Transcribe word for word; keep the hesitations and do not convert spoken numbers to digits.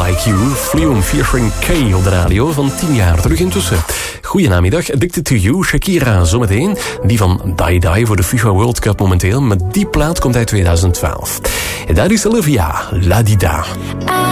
Like You, Flume featuring K op de radio van tien jaar terug intussen. Goedenamiddag, Addicted to You, Shakira zometeen. Die van Die Die voor de FIFA World Cup momenteel, maar die plaat komt uit tweeduizend twaalf. En daar is Olivia, La Di Da.